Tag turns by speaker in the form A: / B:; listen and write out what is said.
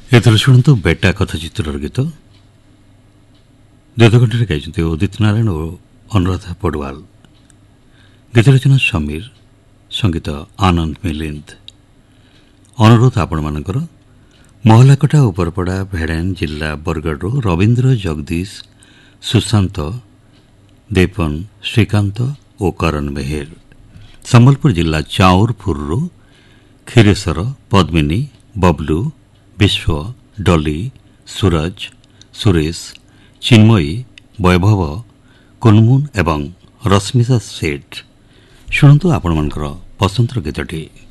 A: ଏଥର ଶୁଣନ୍ତୁ ବେଟା କଥା ଚିତ୍ରର ଗୀତ। ଦ୍ୱିତୀୟ ଗାଇଛନ୍ତି ଉଦିତ ନାରାୟଣ ଓ ଅନୁରାଧା ପଡୱାଲ। ଗୀତ ରଚନା ସମୀର, ସଙ୍ଗୀତ ଆନନ୍ଦ ମିଲିନ୍ଦ। ଅନୁରୋଧ ଆପଣମାନଙ୍କର ମହଲାକଟା ଉପରପଡ଼ା ଭେଡ଼େନ୍ ଜିଲ୍ଲା ବରଗଡ଼ରୁ ରବୀନ୍ଦ୍ର, ଜଗଦୀଶ, ସୁଶାନ୍ତ, ଦେପନ, ଶ୍ରୀକାନ୍ତ ଓ କରଣ ମେହେର। ସମ୍ବଲପୁର ଜିଲ୍ଲା ଚାଉରପୁରରୁ କ୍ଷୀରେଶ୍ୱର, ପଦ୍ମିନୀ, ବବଲୁ, ବିଶ୍ୱ, ଡଲି, ସୁରଜ, ସୁରେଶ, ଚିନ୍ମୟୀ, ବୈଭବ, କୁନମୁନ ଏବଂ ରଶ୍ମିତା ସେଠ। ଶୁଣନ୍ତୁ ଆପଣମାନଙ୍କର ପସନ୍ଦର ଗୀତଟି।